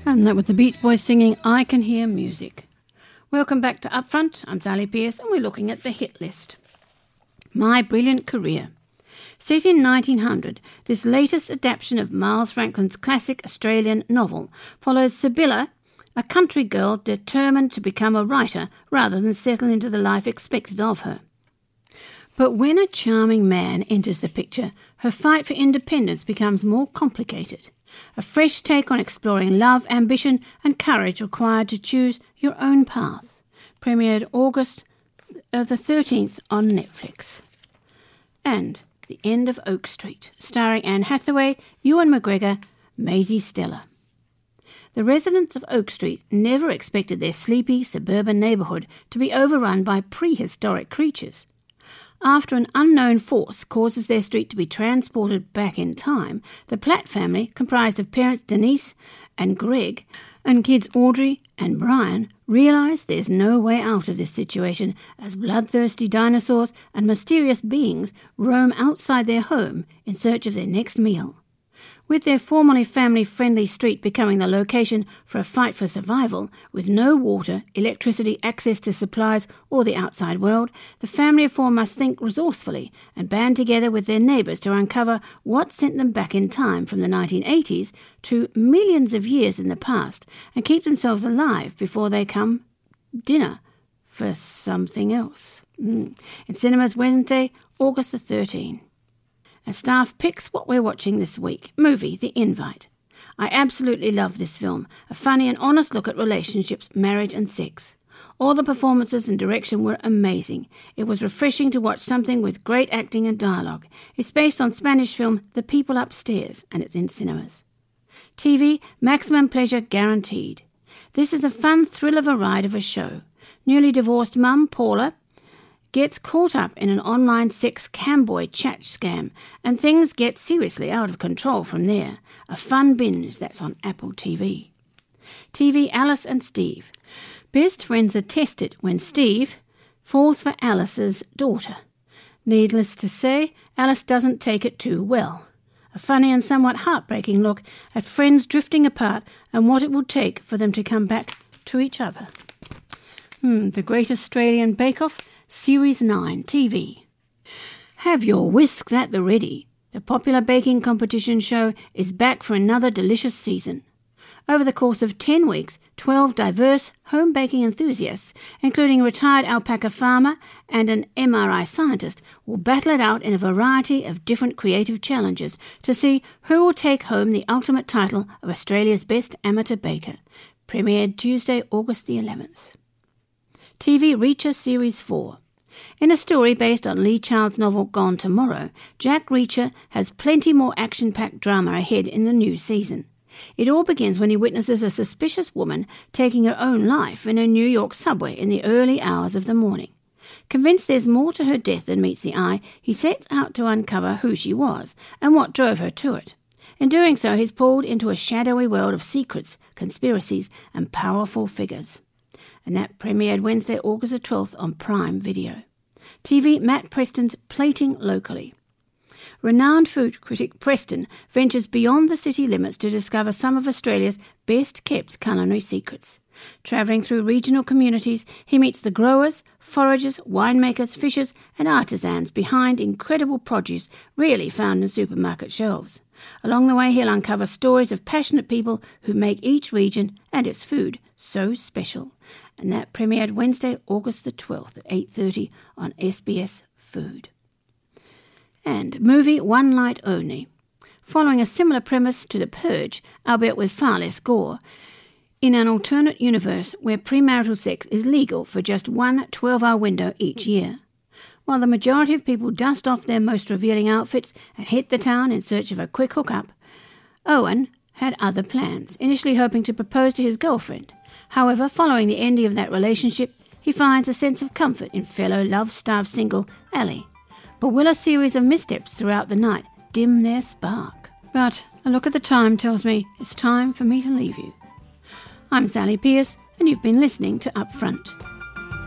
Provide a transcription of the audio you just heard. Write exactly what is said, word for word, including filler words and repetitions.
And that was the Beach Boys singing I Can Hear Music. Welcome back to Upfront. I'm Sally Pierce and we're looking at the hit list. My Brilliant Career. Set in nineteen hundred, this latest adaptation of Miles Franklin's classic Australian novel follows Sibylla, a country girl determined to become a writer rather than settle into the life expected of her. But when a charming man enters the picture, her fight for independence becomes more complicated. A fresh take on exploring love, ambition and courage required to choose your own path. Premiered August uh, the thirteenth on Netflix. And The End of Oak Street, starring Anne Hathaway, Ewan McGregor, Maisie Steller. The residents of Oak Street never expected their sleepy suburban neighbourhood to be overrun by prehistoric creatures. After an unknown force causes their street to be transported back in time, the Platt family, comprised of parents Denise and Greg, and kids Audrey and Brian, realise there's no way out of this situation as bloodthirsty dinosaurs and mysterious beings roam outside their home in search of their next meal. With their formerly family-friendly street becoming the location for a fight for survival, with no water, electricity, access to supplies, or the outside world, the family of four must think resourcefully and band together with their neighbours to uncover what sent them back in time from the nineteen eighties to millions of years in the past and keep themselves alive before they come dinner for something else. Mm. In cinemas Wednesday, August the thirteenth. A staff picks what we're watching this week. Movie, The Invite. I absolutely love this film. A funny and honest look at relationships, marriage and sex. All the performances and direction were amazing. It was refreshing to watch something with great acting and dialogue. It's based on Spanish film The People Upstairs and it's in cinemas. T V, Maximum Pleasure Guaranteed. This is a fun thrill of a ride of a show. Newly divorced mum, Paula, gets caught up in an online sex camboy chat scam, and things get seriously out of control from there. A fun binge that's on Apple T V. T V Alice and Steve. Best friends are tested when Steve falls for Alice's daughter. Needless to say, Alice doesn't take it too well. A funny and somewhat heartbreaking look at friends drifting apart and what it will take for them to come back to each other. Hmm, The Great Australian Bake Off, Series nine, T V. Have your whisks at the ready. The popular baking competition show is back for another delicious season. Over the course of ten weeks, twelve diverse home baking enthusiasts, including a retired alpaca farmer and an M R I scientist, will battle it out in a variety of different creative challenges to see who will take home the ultimate title of Australia's best amateur baker. Premiered Tuesday, August the eleventh. T V Reacher Series four. In a story based on Lee Child's novel Gone Tomorrow, Jack Reacher has plenty more action-packed drama ahead in the new season. It all begins when he witnesses a suspicious woman taking her own life in a New York subway in the early hours of the morning. Convinced there's more to her death than meets the eye, he sets out to uncover who she was and what drove her to it. In doing so, he's pulled into a shadowy world of secrets, conspiracies, and powerful figures. And that premiered Wednesday, August the twelfth on Prime Video. T V Matt Preston's Plating Locally. Renowned food critic Preston ventures beyond the city limits to discover some of Australia's best-kept culinary secrets. Travelling through regional communities, he meets the growers, foragers, winemakers, fishers and artisans behind incredible produce rarely found in supermarket shelves. Along the way, he'll uncover stories of passionate people who make each region and its food so special. And that premiered Wednesday, August the twelfth at eight thirty on S B S Food. And movie One Night Only. Following a similar premise to The Purge, albeit with far less gore, in an alternate universe where premarital sex is legal for just one twelve-hour window each year. While the majority of people dust off their most revealing outfits and hit the town in search of a quick hookup, Owen had other plans, initially hoping to propose to his girlfriend. However, following the ending of that relationship, he finds a sense of comfort in fellow love-starved single Ellie. But will a series of missteps throughout the night dim their spark? But a look at the time tells me it's time for me to leave you. I'm Sally Pierce, and you've been listening to Upfront.